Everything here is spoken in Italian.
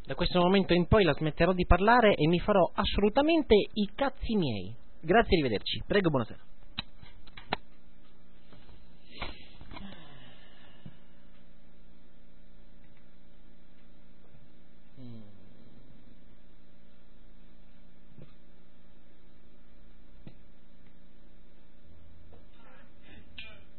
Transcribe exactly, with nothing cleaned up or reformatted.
Da questo momento in poi la smetterò di parlare e mi farò assolutamente i cazzi miei. Grazie, arrivederci. Prego, buonasera.